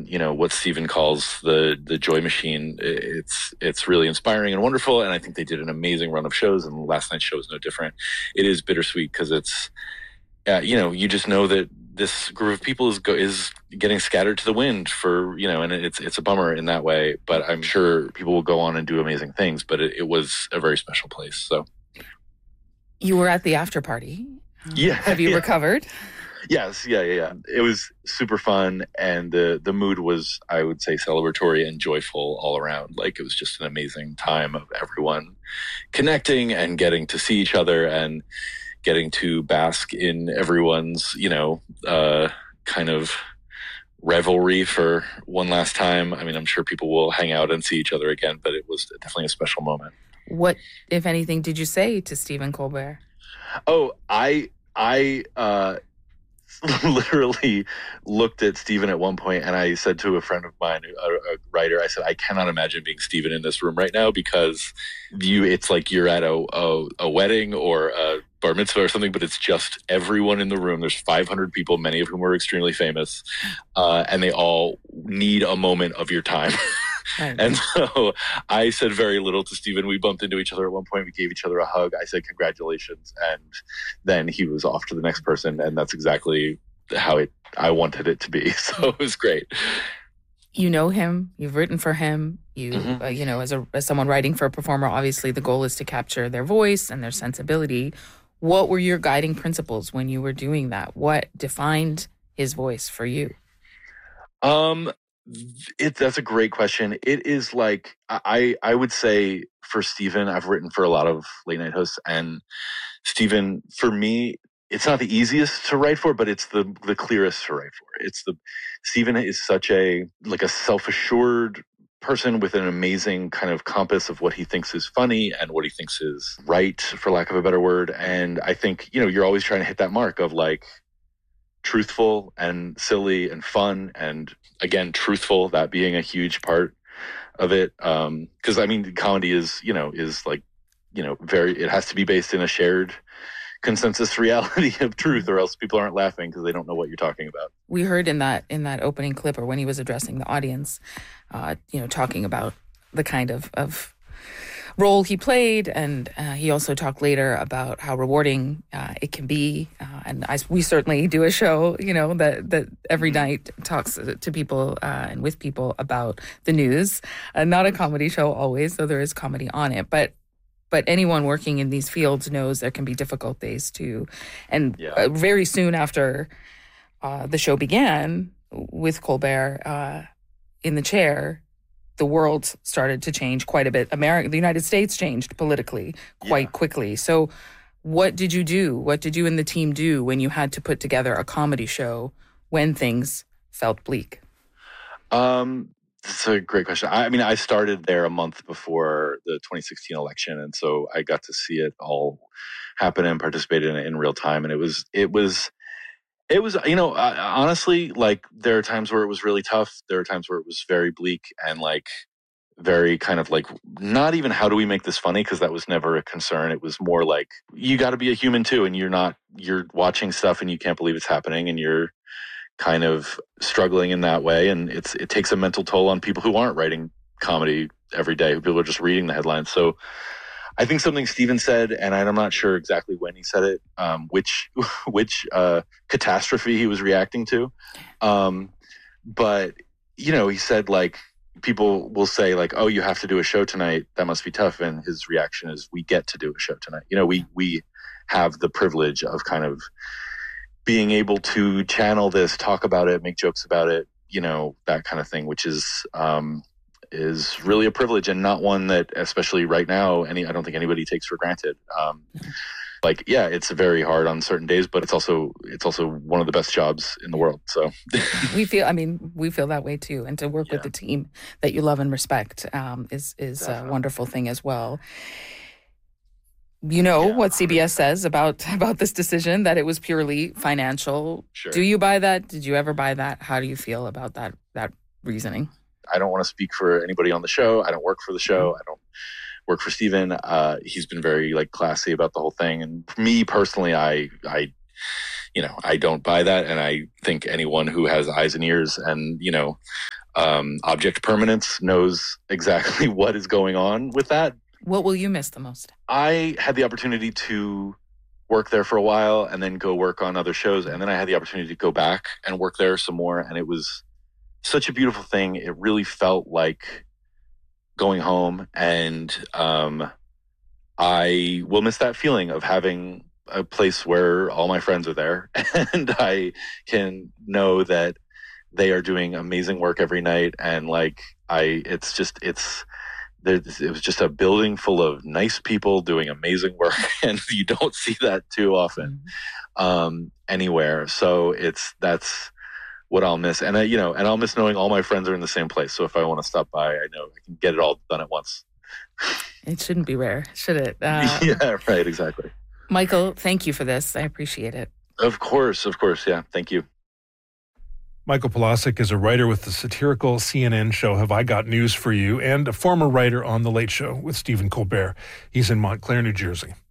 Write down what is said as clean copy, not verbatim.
what Stephen calls the joy machine. It's really inspiring and wonderful. And I think they did an amazing run of shows, and last night's show is no different. It is bittersweet because it's, you just know that this group of people is getting scattered to the wind and it's a bummer in that way, but I'm sure people will go on and do amazing things, but it was a very special place. So you were at the after party. Yeah. Have you recovered? Yes. Yeah. It was super fun. And the mood was, I would say, celebratory and joyful all around. Like, it was just an amazing time of everyone connecting and getting to see each other and getting to bask in everyone's, kind of revelry for one last time. I mean, I'm sure people will hang out and see each other again, but it was definitely a special moment. What, if anything, did you say to Stephen Colbert? Oh, I literally looked at Stephen at one point, and I said to a friend of mine, a writer, I said, I cannot imagine being Stephen in this room right now, because it's like you're at a wedding or a bar mitzvah or something, but it's just everyone in the room. There's 500 people, many of whom are extremely famous, and they all need a moment of your time. Right. And so I said very little to Stephen. We bumped into each other at one point. We gave each other a hug. I said, congratulations. And then he was off to the next person. And that's exactly how I wanted it to be. So it was great. You know him. You've written for him. As someone writing for a performer, obviously the goal is to capture their voice and their sensibility. What were your guiding principles when you were doing that? What defined his voice for you? That's a great question. It is like, I would say for Stephen, I've written for a lot of late night hosts, and Stephen, for me, it's not the easiest to write for, but it's the clearest to write for. Stephen is such a self-assured person with an amazing kind of compass of what he thinks is funny and what he thinks is right, for lack of a better word. And I think, you're always trying to hit that mark of like truthful and silly and fun, and again, truthful, that being a huge part of it. Because I mean, comedy is like, it has to be based in a shared consensus reality of truth, or else people aren't laughing because they don't know what you're talking about. We heard in that opening clip, or when he was addressing the audience, talking about the kind of role he played, and he also talked later about how rewarding it can be. We certainly do a show, that every night talks to people and with people about the news. Not a comedy show always, though there is comedy on it, but anyone working in these fields knows there can be difficult days too. And very soon after the show began with Colbert in the chair, the world started to change quite a bit. The United States changed politically quite quickly. So what did you do? What did you and the team do when you had to put together a comedy show when things felt bleak? That's a great question. I mean, I started there a month before the 2016 election, and so I got to see it all happen and participate in it in real time. And it was, honestly, like, there are times where it was really tough. There are times where it was very bleak and like very kind of like, not even how do we make this funny, because that was never a concern. It was more like, you got to be a human too, and you're watching stuff and you can't believe it's happening, and you're kind of struggling in that way. And it takes a mental toll on people who aren't writing comedy every day. People are just reading the headlines. So I think something Stephen said, and I'm not sure exactly when he said it, which catastrophe he was reacting to. But, he said, like, people will say, like, oh, you have to do a show tonight. That must be tough. And his reaction is, we get to do a show tonight. We have the privilege of kind of being able to channel this, talk about it, make jokes about it, that kind of thing, which is really a privilege, and not one that, especially right now, I don't think anybody takes for granted. It's very hard on certain days, but it's also one of the best jobs in the world. So we feel that way too. And to work with the team that you love and respect is a wonderful thing as well. What CBS says about this decision, that it was purely financial. Sure. Do you buy that? Did you ever buy that? How do you feel about that reasoning? I don't want to speak for anybody on the show. I don't work for the show. I don't work for Stephen. He's been very classy about the whole thing. And for me personally, I don't buy that. And I think anyone who has eyes and ears and, Object Permanence knows exactly what is going on with that. What will you miss the most? I had the opportunity to work there for a while and then go work on other shows. And then I had the opportunity to go back and work there some more. And it was such a beautiful thing. It really felt like going home. And I will miss that feeling of having a place where all my friends are there. And I can know that they are doing amazing work every night. And like, it was just a building full of nice people doing amazing work, and you don't see that too often anywhere. So that's what I'll miss, and and I'll miss knowing all my friends are in the same place. So if I want to stop by, I know I can get it all done at once. It shouldn't be rare, should it? Yeah, right, exactly. Michael, thank you for this. I appreciate it. Of course, yeah. Thank you. Michael Pawlowczyk is a writer with the satirical CNN show Have I Got News for You, and a former writer on The Late Show with Stephen Colbert. He's in Montclair, New Jersey.